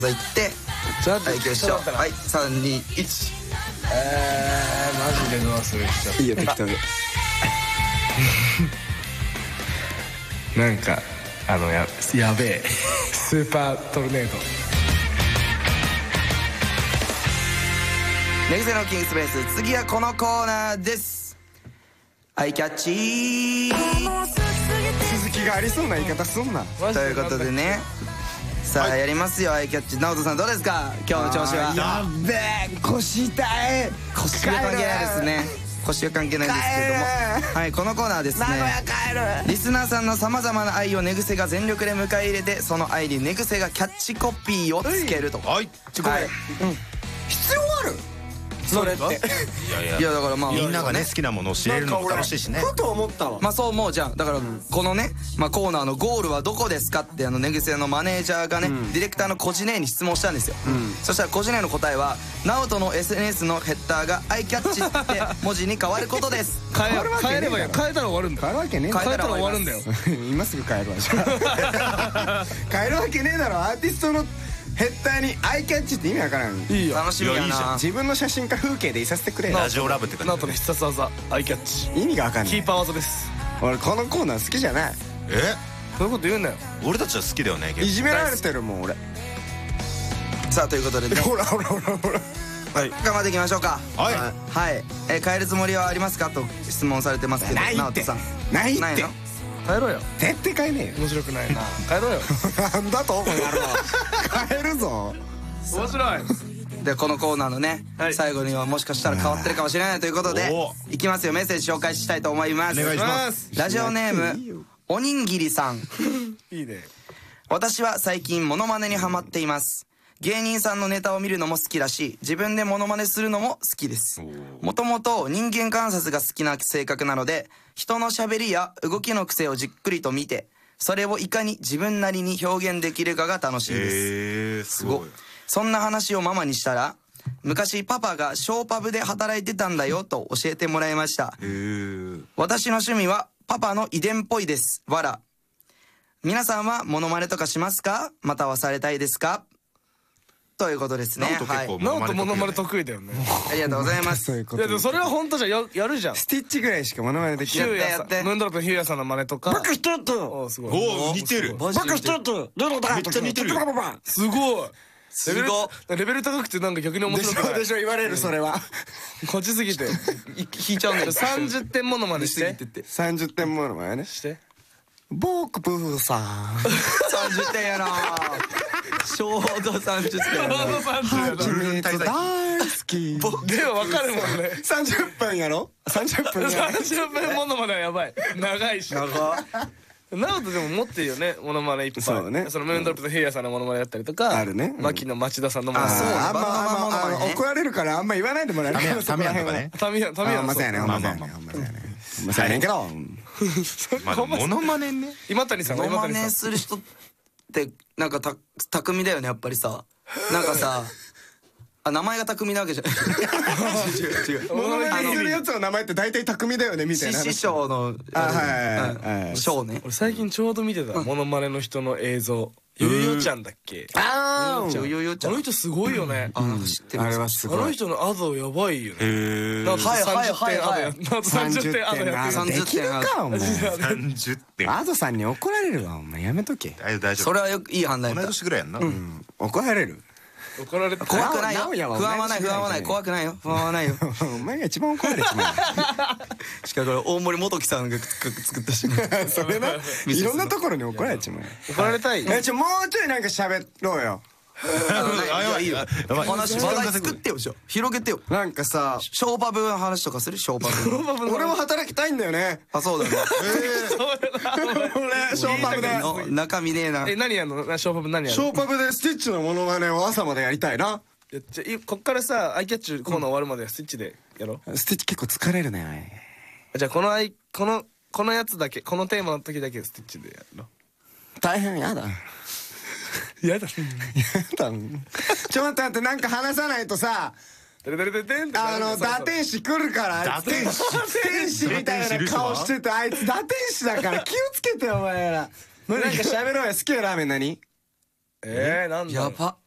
行ってちょっと行きましょう。はい、3、2、1。 マジでどうする人いいよ適当でなんかやべえスーパートルネード。 寝癖のキングスベース、次はこのコーナーです。アイキャッチ続きがありそうな言い方すんな。 ということでね、さあやりますよ、アイキャッチ。直人さんどうですか、今日の調子は。 やべえ腰痛い。 腰は関係ないですね。腰は関係ないんですけれども、はい、このコーナーはですね、 名古屋帰る。 リスナーさんのさまざまな愛を寝癖が全力で迎え入れて、その愛に寝癖がキャッチコピーをつけると。 はい。 ごめん、必要あるそれって。 いやだからまあみんながね好きなものを知れるのも楽しいしね。 ふと思ったわ。 まあそう思うじゃん。だからこのね、まあコーナーのゴールはどこですかって寝癖のマネージャーがね、ディレクターのコジネに質問したんですよ。そしたらコジネの答えは、ナオトの SNS のヘッダーがアイキャッチって文字に変わることです。 変えればいい。変えたら終わるんだ。 帰るわけねえ。 変えたら終わるんだよ。 今すぐ帰るわじゃあ帰るわけねえだろ。アーティストのヘッダーにアイキャッチって意味わからん。 いいよ。 楽しみやいやいいじゃな。 自分の写真か風景でいさせてくれよ。 ラジオラブって感じ。 ナオトの必殺技アイキャッチ。 意味がわかんない。 キーパー技です。 俺このコーナー好きじゃない。 そういうこと言うなよ。 俺たちは好きだよね。 いじめられてるもん俺。 さあということでね、 ほらほらほらほら。 頑張っていきましょうか。 はい。 はい、変えるつもりはありますかと質問されてますけど、 ないってナオトさんないってないの。 変えろよ。 絶対帰んねえよ。 面白くないな。変えろよ。 なんだとこの野郎。帰るぞ。 面白い。 でこのコーナーのね、 はい最後にはもしかしたら変わってるかもしれないということでおいきますよ。メッセージ紹介したいと思います。 お願いしますラジオネームおにんぎりさん。 いいね。 私は最近モノマネにハマっています。芸人さんのネタを見るのも好きだし、自分でモノマネするのも好きです。もともと人間観察が好きな性格なので、人の喋りや動きの癖をじっくりと見て、それをいかに自分なりに表現できるかが楽しいです。 すごい。 そんな話をママにしたら、昔パパがショーパブで働いてたんだよと教えてもらいました。私の趣味はパパの遺伝っぽいです。わら。皆さんはモノマネとかしますか、またはされたいですか、ということですね。はい、 ナオトモノマネ得意だよね。 ありがとうございます。 そういうこといやでもそれは本当じゃやるじゃん。 スティッチぐらいしかモノマネできない。 ヒューヤさやってん、ムーンドロップのヒューヤさんの真似とか。 バカ一つおすごい。 おお似てる。 マジでバカ一つどのだ。 めっちゃ似てるよ。 すごい。 すごっ。 レベル高くてなんか逆に面でし白くない。 ょでしょ言われるそれは。 こっちすぎて。 引いちゃうんだよ。 30点モノマネして 30点モノマネね。 して。 僕ブーさん。 30点やな。ちょうど30点やな。 初めて大好き。 でも分かるもんね。 30分やろ。30分やろ。 30分モノマネはやばい。長いし。ナオトでも持ってるよね、モノマネいっぱい。 そうねそのムーンドロップのヒューヤさんのモノマネだったりとか、 あるね。 牧野町田さんのモノマネ。 そうね。 あんバナナマンモノマネね。 ま怒られるからあんま言わないでもらえる。 タミヤンとかね。 タミヤほんまそうやね。ほんまそうやね。ほんまそうやね。ほんまそうやねんけど。 まあモノマネね。 今谷さんモノマネ今谷さん。 する人ってなんか巧みだよね、やっぱりさ。なんかさ、名前が匠なわけじゃん。違う。 モノマネするやつの名前って大体匠だよねみたいな。 師匠のはい。 匠ね。 俺最近ちょうど見てたモノマネの人の映像。ヨヨちゃんだっけ。 あちょよよちゃん。 あの人すごいよね。 なんか知ってる。 あれはすごい。 あの人のアドやばいよね。なんかはいはい 30 はいはい点アドや。なんか30点アドやってる。 できるかお前。 30点。 アドさんに怒られるわお前やめとけ。 大丈夫。 それはよくいい判断同いやった。 年ぐらいやんな。 怒られる。 怒られて。 怖くないよ。 直哉は不安はない不安はない怖くないよ。不安はないよ。 お前が一番怒られちましかもこれ大森元樹さんが作ったし。 う。それないろんなところに怒られちまう。 怒られたい。 もうちょいなんか喋ろうよ。 いいよ。話話題作ってよ。広げてよ。 なんかさ、 ショーパブの話とかする？ショーパブ。 俺も働きたいんだよね。 あ、そうだね。 俺ショーパブで中身ねえな。 何やんの？ショーパブ何やんの？ ショーパブでスティッチのモノマネを朝までやりたいな。 じゃこっからさアイキャッチコーナー終わるまでスティッチでやろう。 スティッチ結構疲れるね。 じゃあこのやつだけこのテーマの時だけスティッチでやろう。 大変やだ。 やだ。 やだ。ちょっと待ってなんか話さないとさ。 打天使来るから。 打天使。 天使みたいな顔しててあいつ打天使だから気をつけてよお前ら。なんか喋ろうよ。好きなラーメン何？ なんだろう。 やば。